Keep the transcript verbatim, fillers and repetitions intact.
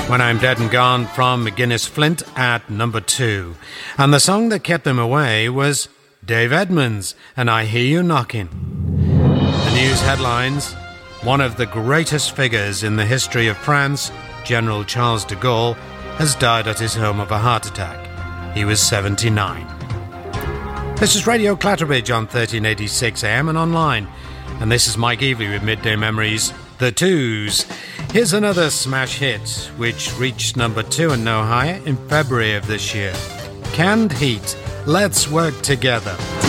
When I'm Dead and Gone from McGuinness Flint at number two. And the song that kept them away was Dave Edmunds and I Hear You Knocking. The news headlines: one of the greatest figures in the history of France, General Charles de Gaulle, has died at his home of a heart attack. He was seventy-nine. This is Radio Clatterbridge on thirteen eighty-six A M and online. And this is Mike Evely with Midday Memories, The Twos. Here's another smash hit, which reached number two and no higher in February of this year. Canned Heat, Let's Work Together.